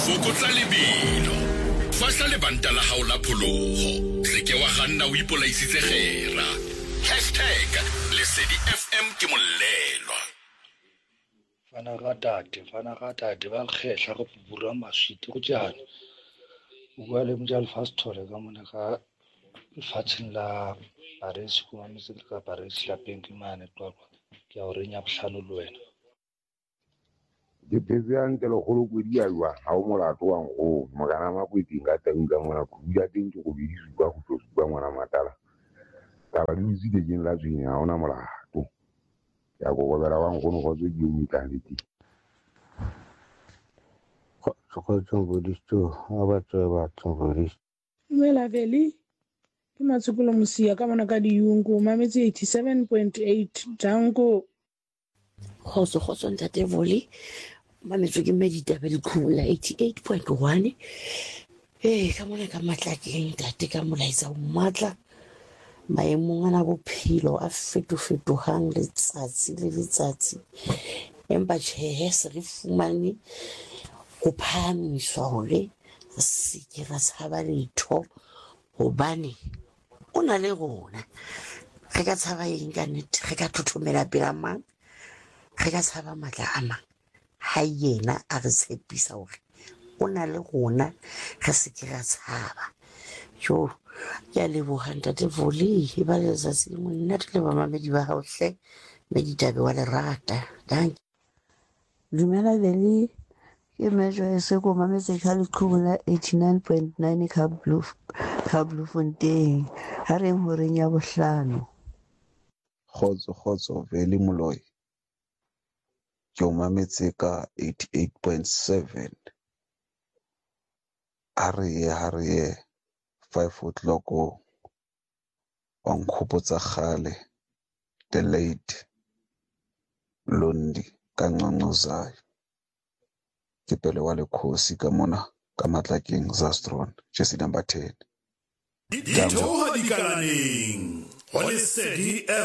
Fokotsa lebelo. Fasa lebanta la hao la pholoho. Se ke wa kganna o ipolaisitse kgera. #Lesedi FM ke molelwa. Fana ga tate ba kgehla go bura maswiti go tjana. O bua le Mojal Fastore ka mona ka lefatsheng la Paris go mametsi ka Paris la peng ke mane twa ke a o renya bohlano le wena. Ke phetse hantle le kgolo go dia jwa ha o molato wa go magana ma go itinga ta nka mona go dia teng go di supa go tlo supa ngwana matala ta ba di zile jeng la tswenya ha ona molato ya go gobela wa go no go tse di umitlane ti go tsongodisto ha ba tsongodisto Mela Veli ke matsukolo mosia ka mona ka diungu mametsi 87.8 Jango Kgotso ntate Voli mametso ke Meditaba Lekhula 88.1 ka mona ka matlakeng ntate ka molaetsa o matla maemong ana bophelo a fetofetogang letsatsi le letsatsi empa tjhe se re fumane go phahamiswa hore re se ke ra tshaba letho hobane o na le rona re ka tshaba eng ka nnete re ka thothomela pela mang re ka tshaba matla a mang ha yena a re tshepisa hore o na le rona re se ke ra tshaba jo ke a leboga ntate Voli e ba letsatsi lengwe nna re le bamamedi ba hao hle Meditabe wa lerata danke. Dumela Veli ke mejo e se go mametse ka Lekhula 89.9 ka Bloemfontein ha re horeng ya bohlano. Kgotso Veli Moloi ke o mametse ka 88.7 ha re ye 5 o'clock wa nkgopotsa kgale the late Londi ka Nqonqozayo ke pele wa lekhosi ka mona ka matlakeng Zastron jesi number 10 Dithoha dikalaneng. Ho Lesedi